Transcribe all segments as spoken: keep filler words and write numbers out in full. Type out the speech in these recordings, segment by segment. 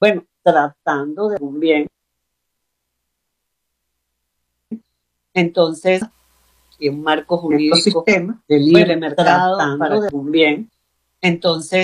bueno, tratando de un bien. Entonces, y un marco jurídico de libre bueno, mercado para de un bien. Entonces,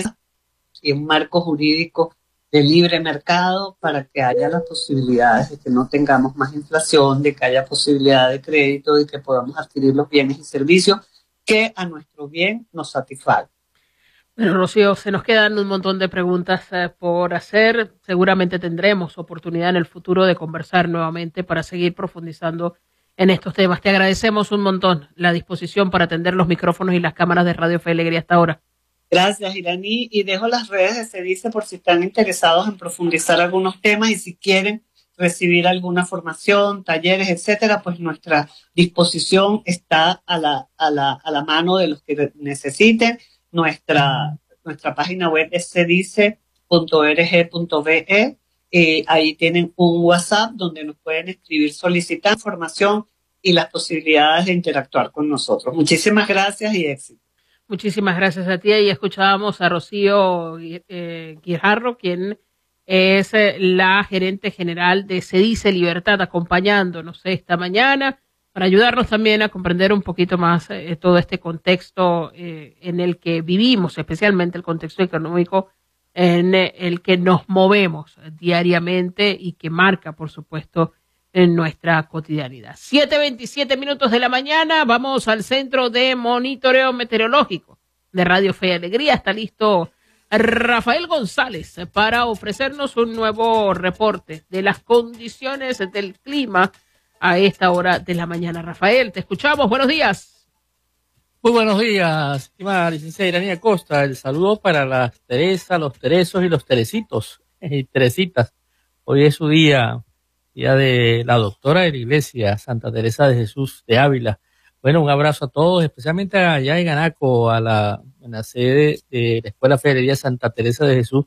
y un marco jurídico de libre mercado para que haya las posibilidades de que no tengamos más inflación, de que haya posibilidad de crédito, de que podamos adquirir los bienes y servicios que a nuestro bien nos satisfagan. Bueno, Rocío, se nos quedan un montón de preguntas eh, por hacer. Seguramente tendremos oportunidad en el futuro de conversar nuevamente para seguir profundizando en estos temas. Te agradecemos un montón la disposición para atender los micrófonos y las cámaras de Radio Fe y Alegría hasta ahora. Gracias, Irani. Y dejo las redes de CEDICE por si están interesados en profundizar algunos temas y si quieren recibir alguna formación, talleres, etcétera, pues nuestra disposición está a la, a la, a la mano de los que necesiten. Nuestra, nuestra página web es cedice punto org punto be. Eh, ahí tienen un WhatsApp donde nos pueden escribir, solicitar información y las posibilidades de interactuar con nosotros. Muchísimas gracias y éxito. Muchísimas gracias a ti. Y escuchábamos a Rocío eh, Guijarro, quien es eh, la gerente general de CEDICE Libertad, acompañándonos esta mañana para ayudarnos también a comprender un poquito más eh, todo este contexto eh, en el que vivimos, especialmente el contexto económico en eh, el que nos movemos diariamente y que marca, por supuesto, en nuestra cotidianidad. siete veintisiete minutos de la mañana, vamos al Centro de Monitoreo Meteorológico de Radio Fe y Alegría. Está listo Rafael González para ofrecernos un nuevo reporte de las condiciones del clima a esta hora de la mañana. Rafael, te escuchamos. Buenos días. Muy buenos días, estimada licenciada Irani Acosta. El saludo para las Teresa, los Teresos y los Teresitos y Teresitas. Hoy es su día, día de la doctora de la Iglesia, Santa Teresa de Jesús de Ávila. Bueno, un abrazo a todos, especialmente allá en Anaco, a la, en la sede de la Escuela Federal Santa Teresa de Jesús,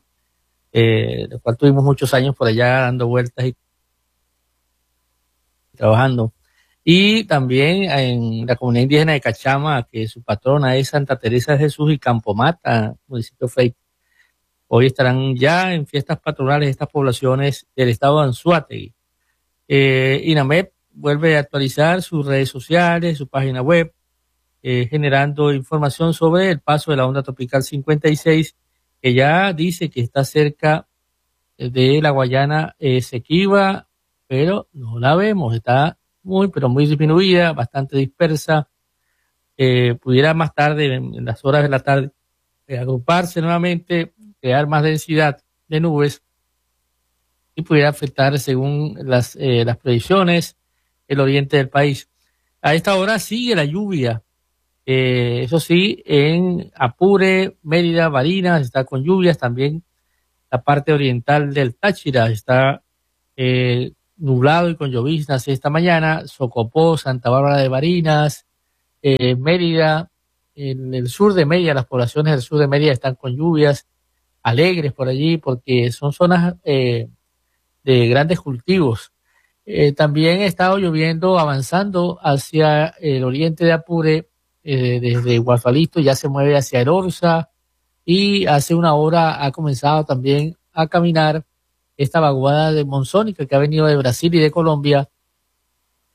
eh, la cual tuvimos muchos años por allá dando vueltas y trabajando. Y también en la comunidad indígena de Cachama, que su patrona es Santa Teresa de Jesús y Campomata, municipio Fey. Hoy estarán ya en fiestas patronales estas poblaciones del estado de Anzoátegui. Eh, INAMEP vuelve a actualizar sus redes sociales, su página web, eh, generando información sobre el paso de la onda tropical cincuenta y seis, que ya dice que está cerca de la Guayana Esequiba, pero no la vemos, está muy, pero muy disminuida, bastante dispersa. Eh, pudiera más tarde, en, en las horas de la tarde, eh, agruparse nuevamente, crear más densidad de nubes y pudiera afectar, según las, eh, las predicciones, el oriente del país. A esta hora sigue la lluvia, eh, eso sí, en Apure, Mérida, Barinas está con lluvias, también la parte oriental del Táchira está eh, nublado y con lloviznas esta mañana, Socopó, Santa Bárbara de Barinas, eh, Mérida, en el sur de Mérida, las poblaciones del sur de Mérida están con lluvias alegres por allí porque son zonas eh, de grandes cultivos. Eh, también ha estado lloviendo, avanzando hacia el oriente de Apure, eh, desde Guasvalito ya se mueve hacia Erorza y hace una hora ha comenzado también a caminar esta vaguada de monzónica que ha venido de Brasil y de Colombia